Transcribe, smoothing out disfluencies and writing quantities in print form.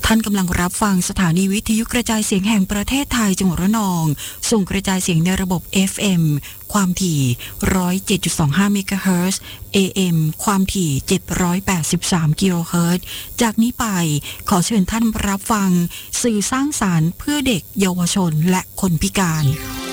ท่านกำลังรับฟังสถานีวิทยุกระจายเสียงแห่งประเทศไทยจังหวัดระนองส่งกระจายเสียงในระบบ FM ความถี่ 107.25 เมกะเฮิรตซ์ AM ความถี่ 783 กิโลเฮิรตซ์จากนี้ไปขอเชิญท่านรับฟังสื่อสร้างสรรค์เพื่อเด็กเยาวชนและคนพิการ